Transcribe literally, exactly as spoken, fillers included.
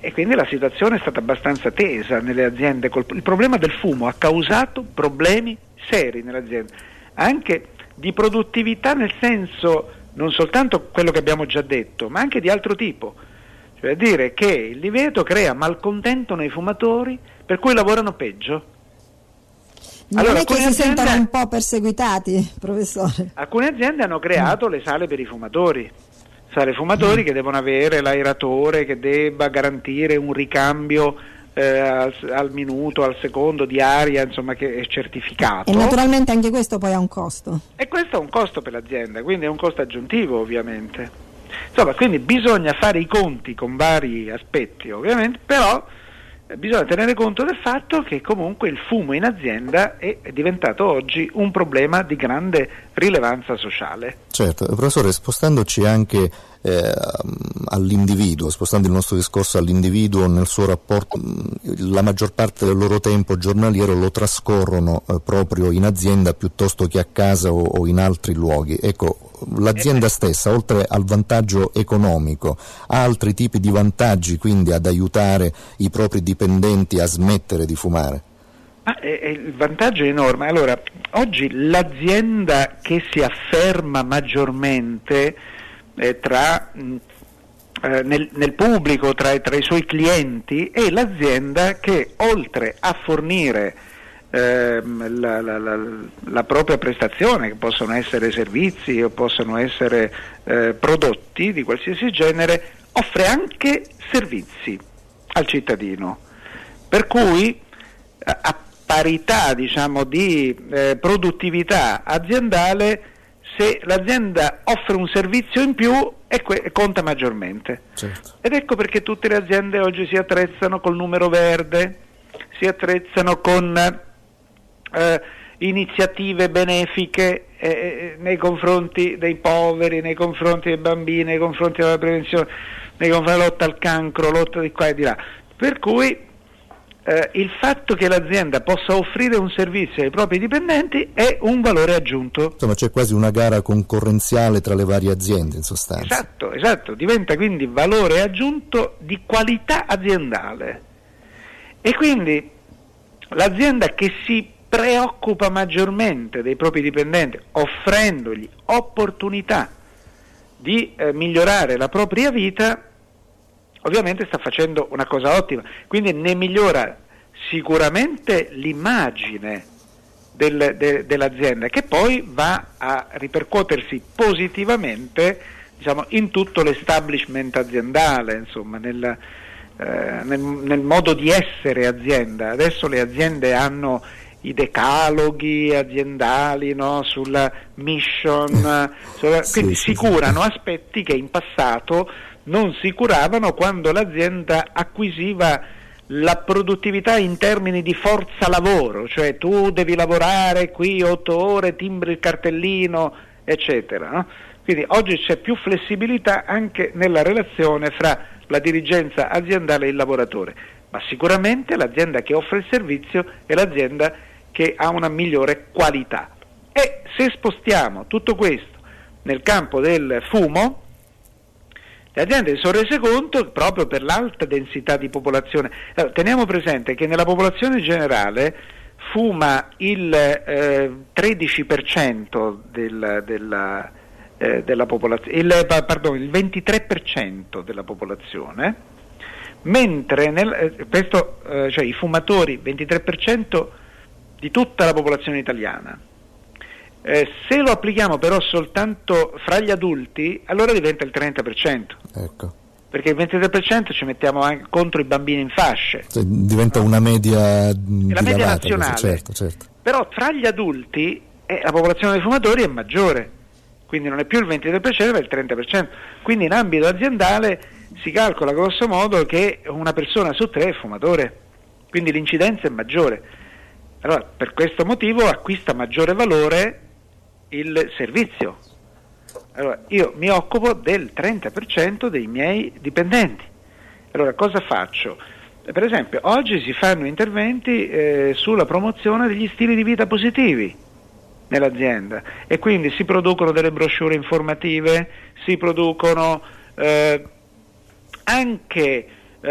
e quindi la situazione è stata abbastanza tesa nelle aziende. Il problema del fumo ha causato problemi seri nelle aziende, anche di produttività, nel senso non soltanto quello che abbiamo già detto, ma anche di altro tipo, cioè dire che il divieto crea malcontento nei fumatori per cui lavorano peggio. Non allora, è che si aziende, sentono un po' perseguitati, professore? Alcune aziende hanno creato mm. le sale per i fumatori, sale fumatori mm. che devono avere l'aeratore che debba garantire un ricambio eh, al, al minuto, al secondo di aria, insomma, che è certificato. E naturalmente anche questo poi ha un costo. E questo è un costo per l'azienda, quindi è un costo aggiuntivo ovviamente. Insomma, quindi bisogna fare i conti con vari aspetti ovviamente, però bisogna tenere conto del fatto che comunque il fumo in azienda è diventato oggi un problema di grande rilevanza sociale. Certo, professore, spostandoci anche eh, all'individuo, spostando il nostro discorso all'individuo nel suo rapporto, la maggior parte del loro tempo giornaliero lo trascorrono eh, proprio in azienda piuttosto che a casa o, o in altri luoghi. Ecco, l'azienda stessa, oltre al vantaggio economico, ha altri tipi di vantaggi quindi ad aiutare i propri dipendenti a smettere di fumare? Ah, è, è il vantaggio è enorme. Allora, oggi l'azienda che si afferma maggiormente eh, tra, mh, eh, nel, nel pubblico, tra, tra i suoi clienti, è l'azienda che, oltre a fornire ehm, la, la, la, la propria prestazione, che possono essere servizi o possono essere eh, prodotti di qualsiasi genere, offre anche servizi al cittadino, per cui a parità, diciamo, di eh, produttività aziendale, se l'azienda offre un servizio in più e que- conta maggiormente. Certo. Ed ecco perché tutte le aziende oggi si attrezzano col numero verde, si attrezzano con eh, iniziative benefiche eh, nei confronti dei poveri, nei confronti dei bambini, nei confronti della prevenzione, nei confronti della lotta al cancro, lotta di qua e di là. Per cui Eh, il fatto che l'azienda possa offrire un servizio ai propri dipendenti è un valore aggiunto. Insomma, c'è quasi una gara concorrenziale tra le varie aziende, in sostanza. Esatto, esatto, diventa quindi valore aggiunto di qualità aziendale. E quindi l'azienda che si preoccupa maggiormente dei propri dipendenti, offrendogli opportunità di eh, migliorare la propria vita, ovviamente sta facendo una cosa ottima, quindi ne migliora sicuramente l'immagine del, de, dell'azienda, che poi va a ripercuotersi positivamente, diciamo, in tutto l'establishment aziendale, insomma, nel, eh, nel, nel modo di essere azienda. Adesso le aziende hanno i decaloghi aziendali, no, sulla mission, sulla, sì, quindi sì, si sì. curano aspetti che in passato non si curavano quando l'azienda acquisiva la produttività in termini di forza lavoro, cioè tu devi lavorare qui otto ore, timbri il cartellino, eccetera, no? Quindi oggi c'è più flessibilità anche nella relazione fra la dirigenza aziendale e il lavoratore, ma sicuramente l'azienda che offre il servizio è l'azienda che ha una migliore qualità. E se spostiamo tutto questo nel campo del fumo, le aziende si sono rese conto, proprio per l'alta densità di popolazione, allora, teniamo presente che nella popolazione generale fuma il eh, tredici per cento del, della, eh, della popolazione, il, pardon, il ventitré per cento della popolazione, mentre nel, eh, questo, eh, cioè i fumatori, ventitré per cento di tutta la popolazione italiana. Eh, se lo applichiamo però soltanto fra gli adulti, allora diventa il trenta per cento. Ecco. Perché il ventitré per cento ci mettiamo anche contro i bambini in fasce. Cioè, diventa no? una media È la media lavata, nazionale. Certo, certo. Però tra gli adulti eh, la popolazione dei fumatori è maggiore, quindi non è più il ventitré per cento ma il trenta per cento. Quindi in ambito aziendale si calcola grosso modo che una persona su tre è fumatore, quindi l'incidenza è maggiore. Allora, per questo motivo acquista maggiore valore il servizio. Allora, io mi occupo del trenta per cento dei miei dipendenti. Allora, cosa faccio? Per esempio, oggi si fanno interventi eh, sulla promozione degli stili di vita positivi nell'azienda e quindi si producono delle brochure informative, si producono eh, anche